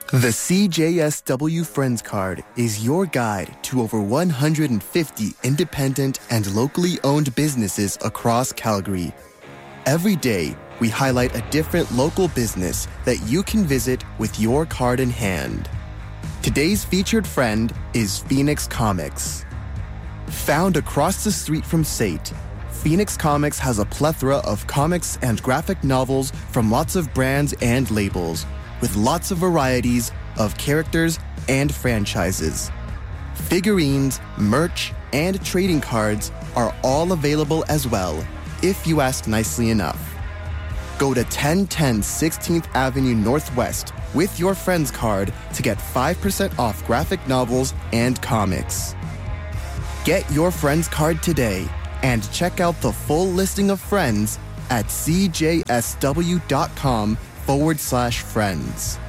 The CJSW Friends Card is your guide to over 150 independent and locally owned businesses across Calgary. Every day, we highlight a different local business that you can visit with your card in hand. Today's featured friend is Phoenix Comics. Found across the street from SAIT, Phoenix Comics has a plethora of comics and graphic novels from lots of brands and labels, with lots of varieties of characters and franchises. Figurines, merch, and trading cards are all available as well, if you ask nicely enough. Go to 1010 16th Avenue Northwest with your Friends card to get 5% off graphic novels and comics. Get your Friends card today and check out the full listing of Friends at cjsw.com/friends.